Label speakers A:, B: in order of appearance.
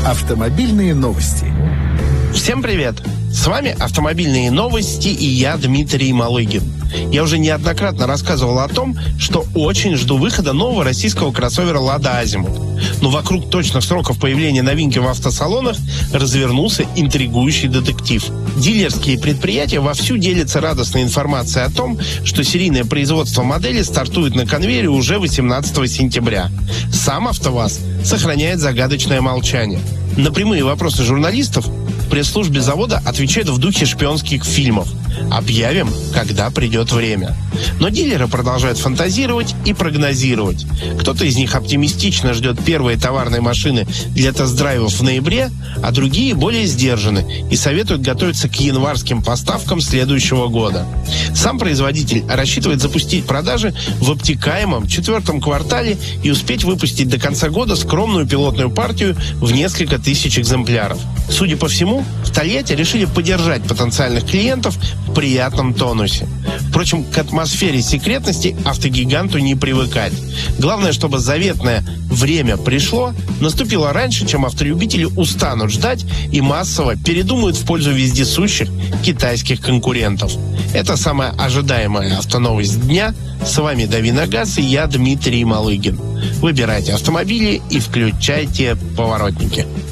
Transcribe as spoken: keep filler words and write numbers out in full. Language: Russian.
A: Автомобильные новости.
B: Всем привет! С вами «Автомобильные новости» и я, Дмитрий Малыгин. Я уже неоднократно рассказывал о том, что очень жду выхода нового российского кроссовера «Лада Азимут». Но вокруг точных сроков появления новинки в автосалонах развернулся интригующий детектив. Дилерские предприятия вовсю делятся радостной информацией о том, что серийное производство модели стартует на конвейере уже восемнадцатого сентября. Сам АвтоВАЗ сохраняет загадочное молчание. На прямые вопросы журналистов в пресс-службе завода отвечают в духе шпионских фильмов. Объявим, когда придет время. Но дилеры продолжают фантазировать и прогнозировать. Кто-то из них оптимистично ждет первые товарные машины для тест-драйвов в ноябре, а другие более сдержаны и советуют готовиться к январским поставкам следующего года. Сам производитель рассчитывает запустить продажи в обтекаемом четвертом квартале и успеть выпустить до конца года скромную пилотную партию в несколько тысяч экземпляров. Судя по всему, в Тольятти решили поддержать потенциальных клиентов в приятном тонусе. Впрочем, к атмосфере секретности автогиганту не привыкать. Главное, чтобы заветное время пришло, наступило раньше, чем автолюбители устанут ждать и массово передумают в пользу вездесущих китайских конкурентов. Это самая ожидаемая автоновость дня. С вами Дави на газ и я, Дмитрий Малыгин. Выбирайте автомобили и включайте поворотники.